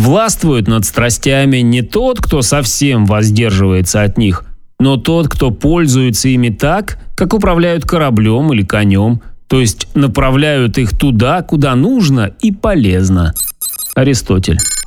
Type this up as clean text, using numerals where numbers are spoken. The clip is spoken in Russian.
Властвует над страстями не тот, кто совсем воздерживается от них, но тот, кто пользуется ими так, как управляют кораблем или конем, то есть направляют их туда, куда нужно и полезно. Аристотель.